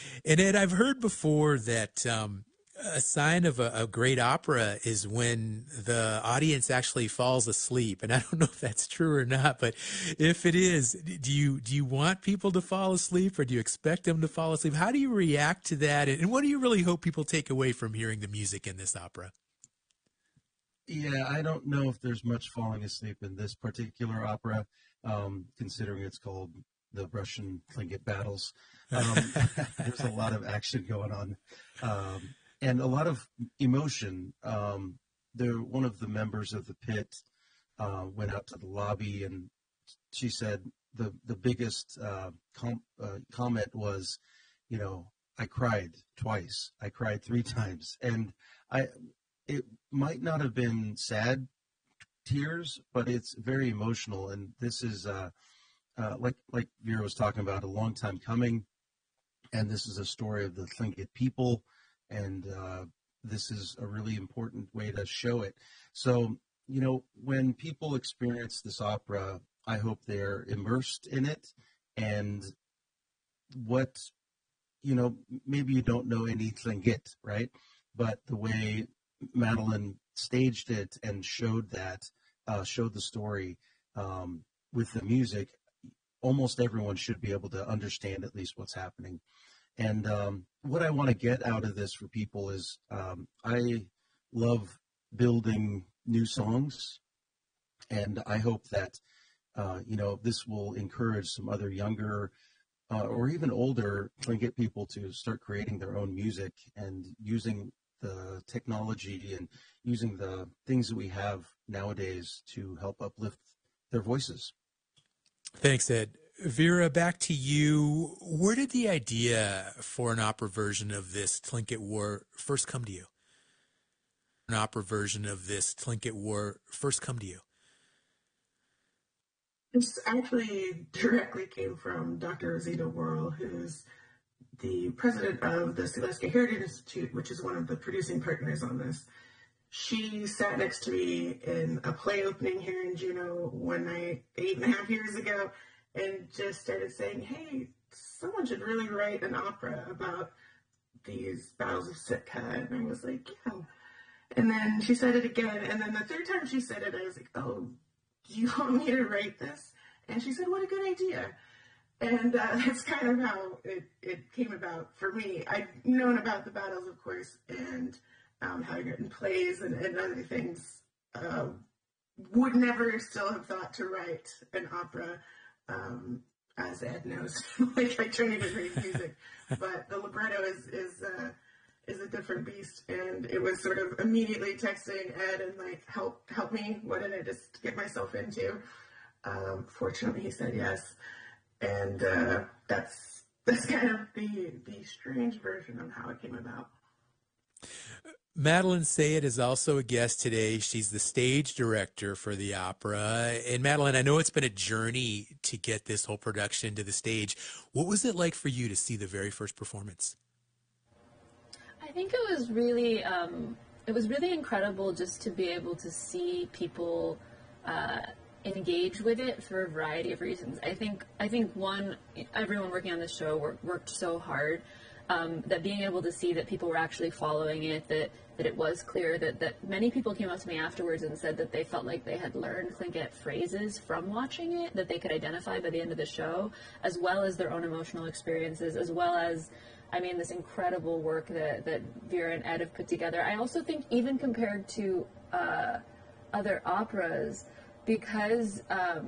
And Ed, I've heard before that a sign of a great opera is when the audience actually falls asleep. And I don't know if that's true or not, but if it is, do you want people to fall asleep, or do you expect them to fall asleep? How do you react to that? And what do you really hope people take away from hearing the music in this opera? Yeah, I don't know if there's much falling asleep in this particular opera, considering it's called the Russian Tlingit Battles. Um, there's a lot of action going on, and a lot of emotion. One of the members of the pit went out to the lobby, and she said the biggest comment was, you know, I cried twice, I cried three times, and I it might not have been sad tears, but it's very emotional. And this is like Vera was talking about, a long time coming. And this is a story of the Tlingit people, and this is a really important way to show it. So, you know, when people experience this opera, I hope they're immersed in it. And what, you know, maybe you don't know any Tlingit, right? But the way Madeline staged it and showed showed the story with the music, almost everyone should be able to understand at least what's happening. And what I want to get out of this for people is I love building new songs, and I hope that you know, this will encourage some other younger or even older Tlingit people to start creating their own music and using the technology and using the things that we have nowadays to help uplift their voices. Thanks, Ed. Vera, back to you. Where did the idea for an opera version of this Tlingit War first come to you? An opera version of this Tlingit War first come to you? This actually directly came from Dr. Rosita Worrell, who's the president of the Sileska Heritage Institute, which is one of the producing partners on this. She sat next to me in a play opening here in Juneau one night, 8.5 years ago, and just started saying, hey, someone should really write an opera about these battles of Sitka. And I was like, yeah. And then she said it again. And then the third time she said it, I was like, oh, do you want me to write this? And she said, what a good idea. And that's kind of how it came about for me. I'd known about the battles, of course, and having written plays and other things. Would never still have thought to write an opera, as Ed knows. Like, I don't even read music. But the libretto is a different beast. And it was sort of immediately texting Ed and like, help me. What did I just get myself into? Fortunately, he said yes. And that's kind of the strange version of how it came about. Madeline Sayed is also a guest today. She's the stage director for the opera. And Madeline, I know it's been a journey to get this whole production to the stage. What was it like for you to see the very first performance? I think it was really incredible just to be able to see people engage with it for a variety of reasons. I think one, everyone working on this show worked so hard that being able to see that people were actually following it, that it was clear that many people came up to me afterwards and said that they felt like they had learned Tlingit phrases from watching it, that they could identify by the end of the show, as well as their own emotional experiences, as well as, I mean, this incredible work that Vera and Ed have put together. I also think even compared to other operas, because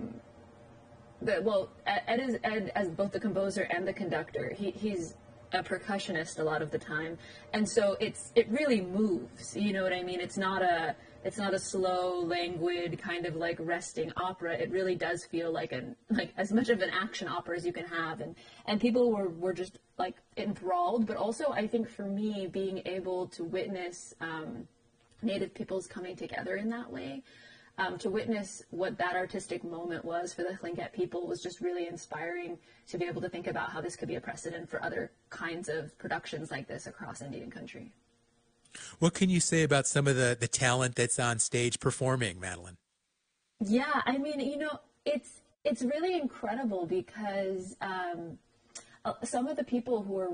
Ed as both the composer and the conductor. He's a percussionist a lot of the time, and so it really moves. You know what I mean? It's not a slow, languid kind of like resting opera. It really does feel like as much of an action opera as you can have, and people were just like enthralled. But also, I think for me, being able to witness Native peoples coming together in that way. To witness what that artistic moment was for the Tlingit people was just really inspiring, to be able to think about how this could be a precedent for other kinds of productions like this across Indian country. What can you say about some of the talent that's on stage performing, Madeline? Yeah, I mean, you know, it's really incredible because some of the people who are